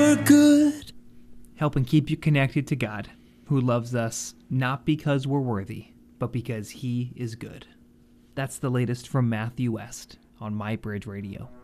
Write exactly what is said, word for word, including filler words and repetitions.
we're good. Helping keep you connected to God, who loves us not because we're worthy, but because he is good. That's the latest from Matthew West on My Bridge Radio.